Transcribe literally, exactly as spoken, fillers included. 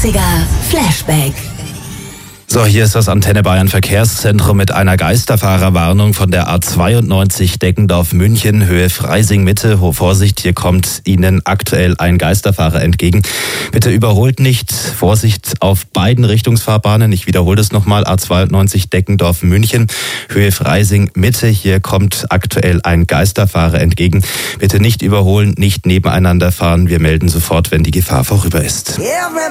neunziger Flashback. So, hier ist das Antenne Bayern Verkehrszentrum mit einer Geisterfahrerwarnung von der A zweiundneunzig Deggendorf-München, Höhe Freising-Mitte. Hohe Vorsicht, hier kommt Ihnen aktuell ein Geisterfahrer entgegen. Bitte überholt nicht. Vorsicht auf beiden Richtungsfahrbahnen. Ich wiederhole das nochmal. A zweiundneunzig Deggendorf-München, Höhe Freising-Mitte. Hier kommt aktuell ein Geisterfahrer entgegen. Bitte nicht überholen, nicht nebeneinander fahren. Wir melden sofort, wenn die Gefahr vorüber ist.